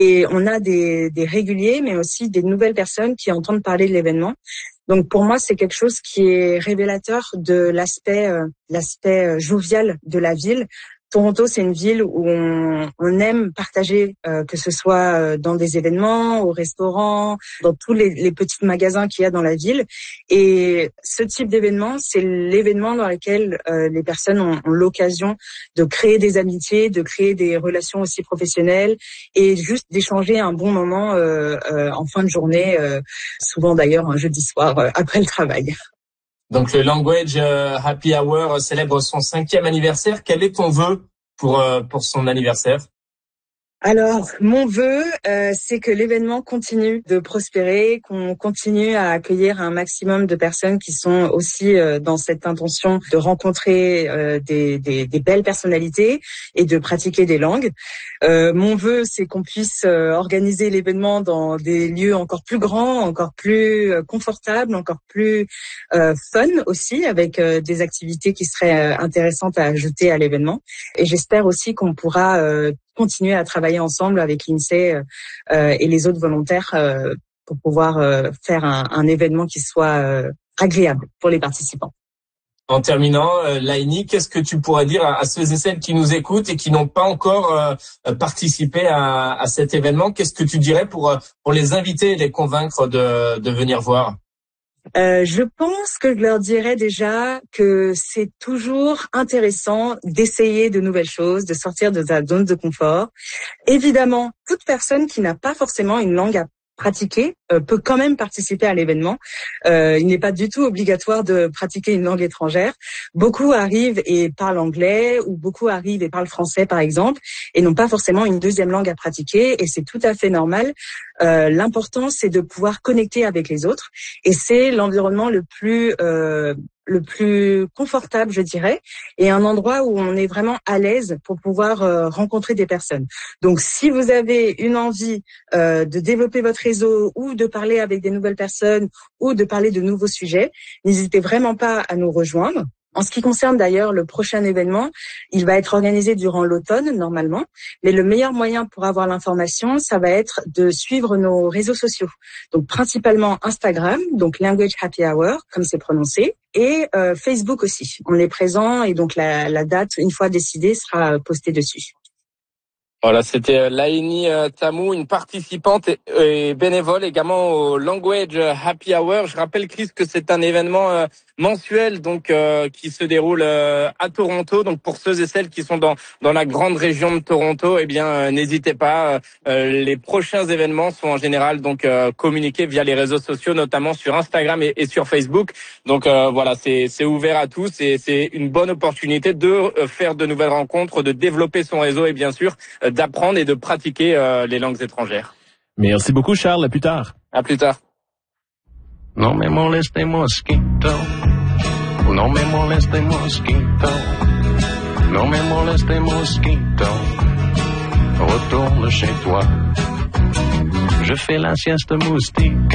Et on a des réguliers, mais aussi des nouvelles personnes qui entendent parler de l'événement. Donc pour moi, c'est quelque chose qui est révélateur de l'aspect jovial de la ville. Toronto, c'est une ville où on aime partager, que ce soit dans des événements, au restaurant, dans tous les petits magasins qu'il y a dans la ville. Et ce type d'événement, c'est l'événement dans lequel les personnes ont l'occasion de créer des amitiés, de créer des relations aussi professionnelles et juste d'échanger un bon moment en fin de journée, souvent d'ailleurs un jeudi soir après le travail. Donc le Language Happy Hour célèbre son 5e anniversaire. Quel est ton vœu pour son anniversaire? Alors, mon vœu, c'est que l'événement continue de prospérer, qu'on continue à accueillir un maximum de personnes qui sont aussi dans cette intention de rencontrer des belles personnalités et de pratiquer des langues. Mon vœu, c'est qu'on puisse organiser l'événement dans des lieux encore plus grands, encore plus confortables, encore plus fun aussi, avec des activités qui seraient intéressantes à ajouter à l'événement. Et j'espère aussi qu'on pourra continuer à travailler ensemble avec l'INSEE et les autres volontaires pour pouvoir faire un événement qui soit agréable pour les participants. En terminant, Laini, qu'est-ce que tu pourrais dire à ceux et celles qui nous écoutent et qui n'ont pas encore participé à cet événement? Qu'est-ce que tu dirais pour les inviter et les convaincre de venir voir? Je pense que je leur dirais déjà que c'est toujours intéressant d'essayer de nouvelles choses, de sortir de sa zone de confort. Évidemment, toute personne qui n'a pas forcément une langue à pratiquer peut quand même participer à l'événement. Il n'est pas du tout obligatoire de pratiquer une langue étrangère. Beaucoup arrivent et parlent anglais ou beaucoup arrivent et parlent français par exemple et n'ont pas forcément une deuxième langue à pratiquer et c'est tout à fait normal. L'important c'est de pouvoir connecter avec les autres et c'est l'environnement le plus confortable, je dirais, et un endroit où on est vraiment à l'aise pour pouvoir rencontrer des personnes. Donc, si vous avez une envie de développer votre réseau ou de parler avec des nouvelles personnes ou de parler de nouveaux sujets, n'hésitez vraiment pas à nous rejoindre. En ce qui concerne d'ailleurs le prochain événement, il va être organisé durant l'automne normalement, mais le meilleur moyen pour avoir l'information, ça va être de suivre nos réseaux sociaux. Donc principalement Instagram, donc Language Happy Hour, comme c'est prononcé, et Facebook aussi. On est présent et donc la date, une fois décidée, sera postée dessus. Voilà, c'était Laini Tamou, une participante et bénévole également au Language Happy Hour. Je rappelle, Chris, que c'est un événement mensuel donc qui se déroule à Toronto. Donc pour ceux et celles qui sont dans la grande région de Toronto, eh bien n'hésitez pas. Les prochains événements sont en général donc communiqués via les réseaux sociaux, notamment sur Instagram et sur Facebook. Donc voilà, c'est ouvert à tous et c'est une bonne opportunité de faire de nouvelles rencontres, de développer son réseau et bien sûr d'apprendre et de pratiquer les langues étrangères. Merci beaucoup, Charles. À plus tard. À plus tard. No me moleste mosquito, no me moleste mosquito, no me moleste mosquito, retourne chez toi. Je fais la sieste moustique.